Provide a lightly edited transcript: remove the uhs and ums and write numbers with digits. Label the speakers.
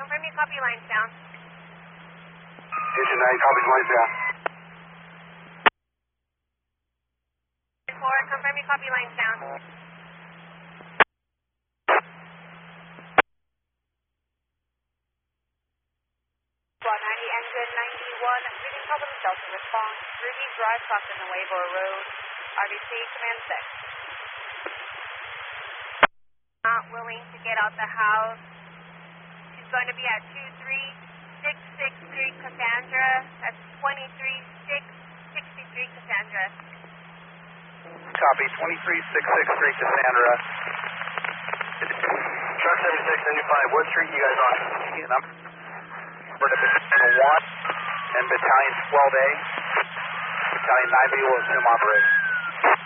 Speaker 1: confirm you copy lines down.
Speaker 2: Station 9, copies lines down.
Speaker 1: 4, confirm you copy lines down. Squad 90, engine 91, reading problem Delta response. Ruby Drive, crossing the Waybor Road. RBC, command 6. Not willing to get out the house. She's going to be at 23663 Cassandra. That's 23663 Cassandra.
Speaker 2: Copy, 23663 Cassandra. Truck 7695, what street you guys on? Number Division 1 and Battalion 12A. Battalion 9B will assume operation.